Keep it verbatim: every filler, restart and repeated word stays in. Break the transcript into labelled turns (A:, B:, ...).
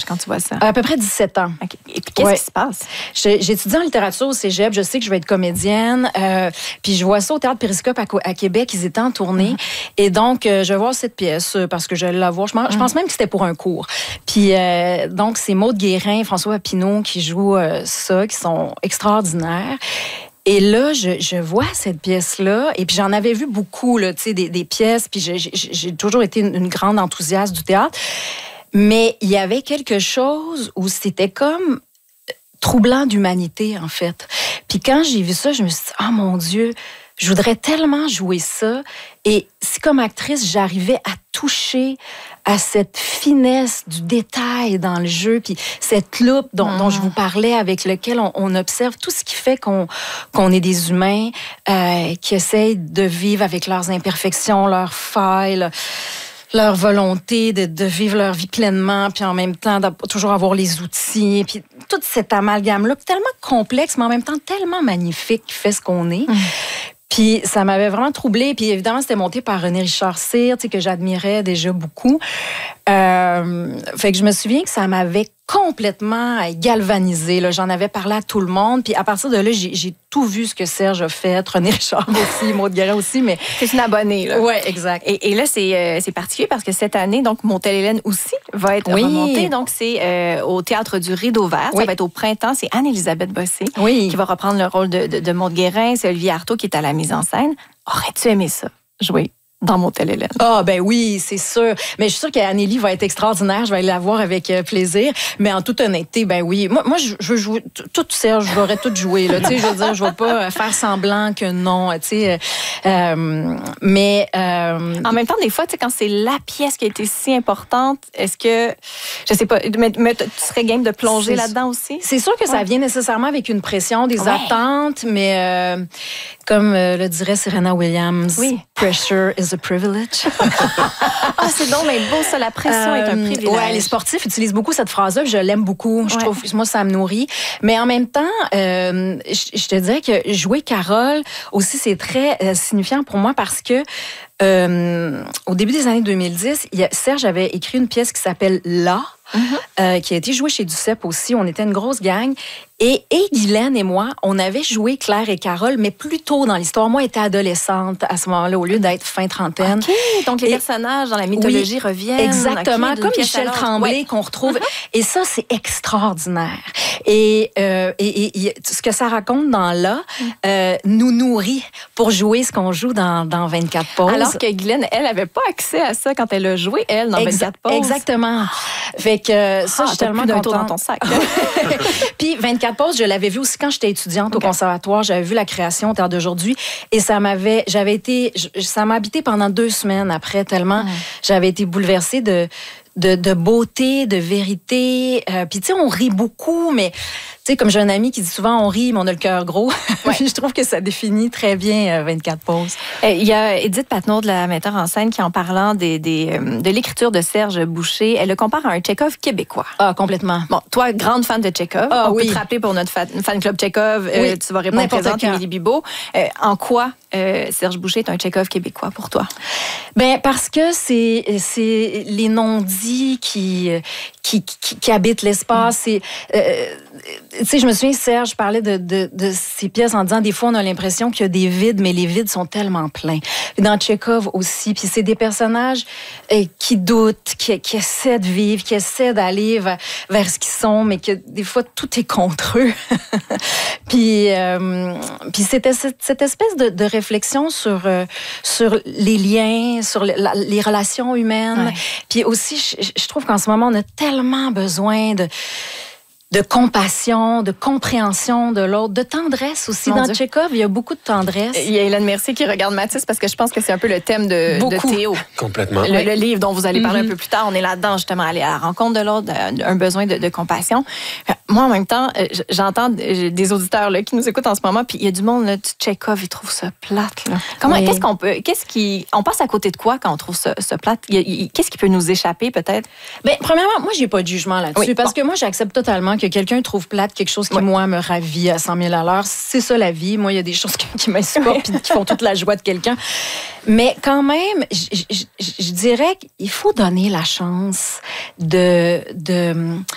A: quand tu vois ça?
B: À peu près dix-sept ans.
A: Okay. Et puis, qu'est-ce
B: ouais.
A: qui se passe?
B: J'étudie en littérature au cégep. Je sais que je vais être comédienne. Euh, puis je vois ça au Théâtre Périscope à, à Québec. Ils étaient en tournée. Mm-hmm. Et donc, euh, je vais voir cette pièce parce que je vais la voir. Je, mm-hmm. je pense même que c'était pour un cours. Puis euh, donc, c'est Maude Guérin et François Papineau qui jouent euh, ça, qui sont extraordinaires. Et là, je, je vois cette pièce-là, et puis j'en avais vu beaucoup, là, tu sais, des, des pièces, puis j'ai toujours été une, une grande enthousiaste du théâtre. Mais il y avait quelque chose où c'était comme troublant d'humanité, en fait. Puis quand j'ai vu ça, je me suis dit, oh mon Dieu, je voudrais tellement jouer ça. Et si comme actrice, j'arrivais à toucher à cette finesse du détail dans le jeu, puis cette loupe dont, mmh. dont je vous parlais, avec lequel on, on observe tout ce qui fait qu'on qu'on est des humains euh, qui essayent de vivre avec leurs imperfections, leurs failles, leur volonté de, de vivre leur vie pleinement, puis en même temps, de toujours avoir les outils, puis tout cet amalgame-là, tellement complexe, mais en même temps tellement magnifique, qui fait ce qu'on est. Mmh. Puis ça m'avait vraiment troublée. Puis évidemment, c'était monté par René Richard Cyr, tu sais, que j'admirais déjà beaucoup. Euh, fait que je me souviens que ça m'avait complètement galvanisée. J'en avais parlé à tout le monde. Puis à partir de là, j'ai tout vu ce que Serge a fait. René Richard aussi, Maude Guérin aussi. Mais
A: c'est une abonnée, là.
B: Oui, exact.
A: Et, et là, c'est euh, particulier parce que cette année, donc, Mon Telle Hélène aussi va être oui. remontée. Donc, c'est euh, au Théâtre du Rideau Vert. Oui. Ça va être au printemps. C'est Anne-Élisabeth Bossé oui. qui va reprendre le rôle de, de, de Maude Guérin. C'est Olivier Artaud qui est à la mise en scène. Aurais-tu aimé ça, jouer dans Mon Telle Hélène?
B: Ah, ben oui, c'est sûr. Mais je suis sûre qu'Annélie va être extraordinaire. Je vais aller la voir avec euh, plaisir. Mais en toute honnêteté, ben oui. Moi, moi je, je veux jouer. Tout Serge, je vais tout jouer. Là, tu sais, je veux dire, je vais pas faire semblant que non. Tu sais, euh, mais euh...
A: en même temps, des fois, tu sais, quand c'est la pièce qui a été si importante, est-ce que, je sais pas, mais, mais tu serais game de plonger là-dedans aussi?
B: C'est sûr que ouais. ça vient nécessairement avec une pression, des ouais. attentes, mais euh, comme euh, le dirait Serena Williams,
A: oui.
B: pressure is a privilege.
A: Ah, c'est donc mais beau ça, la pression euh, est un privilège.
B: Ouais, les sportifs utilisent beaucoup cette phrase-là, je l'aime beaucoup. Je ouais. trouve, moi, ça me nourrit. Mais en même temps, euh, je, je te dirais que jouer Carole aussi, c'est très euh, signifiant pour moi parce que euh, au début des années deux mille dix, il y a, Serge avait écrit une pièce qui s'appelle Là. Mm-hmm. Euh, qui a été jouée chez Duceppe aussi. On était une grosse gang. Et, et Guylaine et moi, on avait joué Claire et Carole, mais plus tôt dans l'histoire. Moi, j'étais adolescente à ce moment-là, au lieu d'être fin trentaine.
A: OK, donc les et, personnages dans la mythologie oui, reviennent.
B: Exactement, okay, comme Michel Tremblay ouais. qu'on retrouve. Mm-hmm. Et ça, c'est extraordinaire. Et, euh, et, et, et ce que ça raconte dans Là euh, nous nourrit pour jouer ce qu'on joue dans, dans vingt-quatre pauses.
A: Alors que Guylaine, elle, n'avait pas accès à ça quand elle a joué, elle, dans Exa- vingt-quatre pauses.
B: Exactement. Fait que euh, ça,
A: ah,
B: je suis tellement contente.
A: Dans ton sac.
B: Puis vingt-quatre pauses, je l'avais vu aussi quand j'étais étudiante okay. au conservatoire. J'avais vu la création au Théâtre d'aujourd'hui et ça m'avait, j'avais été, ça m'a habité pendant deux semaines après tellement mm. j'avais été bouleversée de de, de beauté, de vérité. Euh, puis tu sais, on rit beaucoup, mais tu sais, comme j'ai un ami qui dit souvent, on rit, mais on a le cœur gros. Ouais. Je trouve que ça définit très bien euh, vingt-quatre pauses.
A: Il y a Édith Patnaud, de la metteur en scène, qui en parlant des, des, euh, de l'écriture de Serge Boucher, elle le compare à un Tchekhov québécois.
B: Ah, complètement.
A: Bon, toi, grande fan de Tchekhov.
B: Ah,
A: on
B: oui.
A: peut te rappeler pour notre fan, fan club Tchekhov.
B: Oui.
A: Euh, tu vas répondre présente, Émilie Bibeau. Euh, en quoi euh, Serge Boucher est un Tchekhov québécois pour toi?
B: Ben parce que c'est c'est les non-dits qui qui, qui, qui habitent l'espace. Mm. Euh, tu sais, je me souviens, Serge parlait de, de, de ces pièces en disant, des fois, on a l'impression qu'il y a des vides, mais les vides sont tellement pleins. Puis dans Tchekhov aussi, puis c'est des personnages euh, qui doutent, qui, qui essaient de vivre, qui essaient d'aller vers, vers ce qu'ils sont, mais que des fois, tout est contre eux. puis euh, puis c'était cette, cette espèce de, de réflexion sur, euh, sur les liens, sur le, la, les relations humaines. Ouais. Puis aussi, je, je trouve qu'en ce moment, on a tellement besoin de de compassion, de compréhension de l'autre, de tendresse aussi. Mon Dans Dieu. Tchekhov, il y a beaucoup de tendresse.
A: Il y a Hélène Mercier qui regarde Mathis parce que je pense que c'est un peu le thème de, de Théo.
C: Complètement.
A: Le, oui. le livre dont vous allez parler mm-hmm. un peu plus tard, on est là-dedans justement, aller à la rencontre de l'autre, un besoin de, de compassion. Moi, en même temps, j'entends des auditeurs là, qui nous écoutent en ce moment, puis il y a du monde, là, du Tchekhov, ils trouvent ça plate. Là. Comment, oui. Qu'est-ce qu'on peut, qu'est-ce qui, on passe à côté de quoi quand on trouve ça, ça plate? Qu'est-ce qui peut nous échapper peut-être?
B: Bien, premièrement, moi, j'ai pas de jugement là-dessus,
A: oui.
B: parce
A: bon.
B: que moi, j'accepte totalement que quelqu'un trouve plate quelque chose qui, oui. moi, me ravit à cent mille à l'heure. C'est ça, la vie. Moi, il y a des choses qui, qui m'insupportent et qui font toute la joie de quelqu'un. Mais quand même, je dirais qu'il faut donner la chance de, de,